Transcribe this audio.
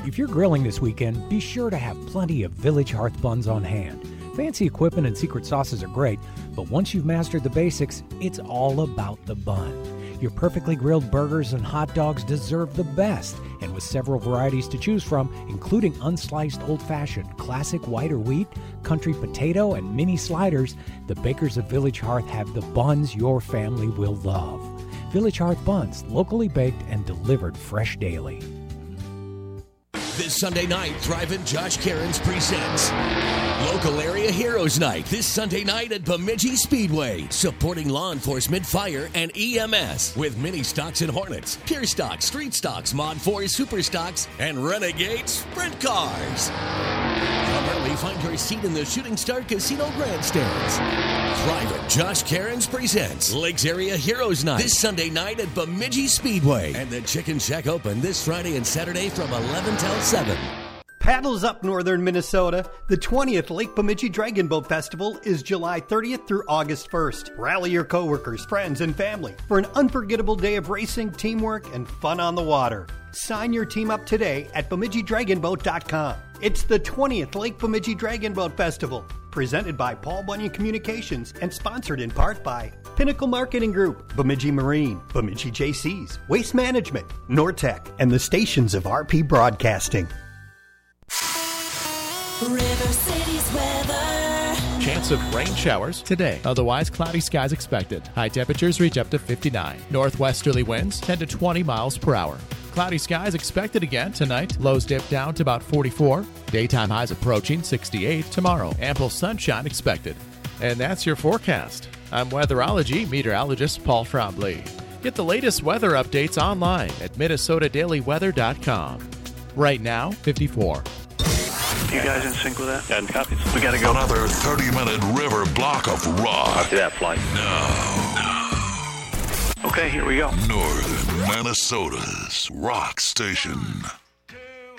If you're grilling this weekend, be sure to have plenty of Village Hearth buns on hand. Fancy equipment and secret sauces are great, but once you've mastered the basics, it's all about the bun. Your perfectly grilled burgers and hot dogs deserve the best, and with several varieties to choose from, including unsliced old-fashioned, classic white or wheat, country potato, and mini sliders, the bakers of Village Hearth have the buns your family will love. Village Hearth buns, locally baked and delivered fresh daily. This Sunday night, Thriving Josh Cairns presents Local Area Heroes Night this Sunday night at Bemidji Speedway, supporting law enforcement, fire, and EMS with mini stocks and Hornets, Pure Stocks, Street Stocks, Mod 4 Super Stocks, and Renegade Sprint Cars. Come early, find your seat in the Shooting Star Casino grandstands. Thriving Josh Cairns presents Lakes Area Heroes Night this Sunday night at Bemidji Speedway, and the Chicken Shack open this Friday and Saturday from 11 till 7. Paddles up northern Minnesota. The 20th Lake Bemidji Dragon Boat Festival is July 30th through August 1st. Rally your coworkers, friends, and family for an unforgettable day of racing, teamwork, and fun on the water. Sign your team up today at BemidjiDragonBoat.com. It's the 20th Lake Bemidji Dragon Boat Festival, presented by Paul Bunyan Communications and sponsored in part by Pinnacle Marketing Group, Bemidji Marine, Bemidji JCs, Waste Management, Nortec, and the stations of RP Broadcasting. River City's weather. Chance of rain showers today. Otherwise, cloudy skies expected. High temperatures reach up to 59. Northwesterly winds 10 to 20 miles per hour. Cloudy skies expected again tonight. Lows dip down to about 44. Daytime highs approaching 68 tomorrow. Ample sunshine expected. And that's your forecast. I'm weatherology meteorologist Paul Trombley. Get the latest weather updates online at MinnesotaDailyWeather.com. Right now, 54. You guys in sync with that? And copies. We gotta go. Another 30-minute river block of rock. After that flight. Okay, here we go. Northern Minnesota's rock station.